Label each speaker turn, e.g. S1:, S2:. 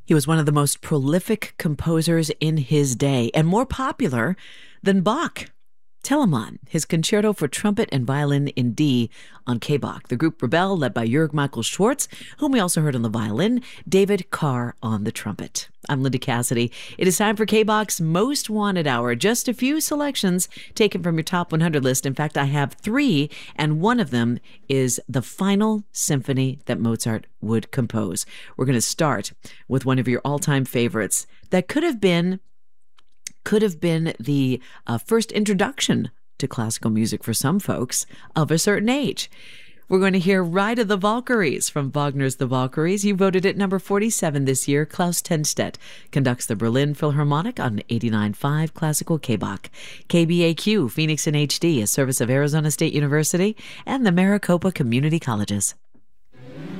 S1: He was one of the most prolific composers in his day and more popular than Bach. Telemann, his concerto for trumpet and violin in D on K-Bach. The group Rebel, led by Jörg Michael Schwartz, whom we also heard on the violin, David Carr on the trumpet. I'm Linda Cassidy. It is time for K-Bach's Most Wanted Hour. Just a few selections taken from your top 100 list. In fact, I have 3, and one of them is the final symphony that Mozart would compose. We're going to start with one of your all-time favorites that could have been the first introduction to classical music for some folks of a certain age. We're going to hear Ride of the Valkyries from Wagner's The Valkyries. You voted at number 47 this year. Klaus Tenstedt conducts the Berlin Philharmonic on 89.5 Classical K-Bach. KBAQ, Phoenix in HD, a service of Arizona State University and the Maricopa Community Colleges.